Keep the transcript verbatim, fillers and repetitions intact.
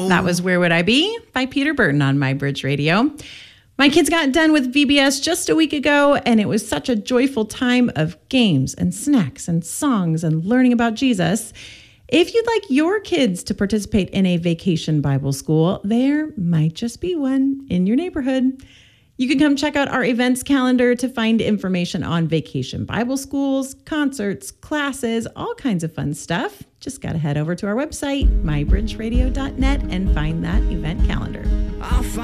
That was Where Would I Be by Peter Burton on My Bridge Radio. My kids got done with V B S just a week ago, and it was such a joyful time of games and snacks and songs and learning about Jesus. If you'd like your kids to participate in a vacation Bible school, there might just be one in your neighborhood. You can come check out our events calendar to find information on vacation Bible schools, concerts, classes, all kinds of fun stuff. Just got to head over to our website, my bridge radio dot net, and find that event calendar.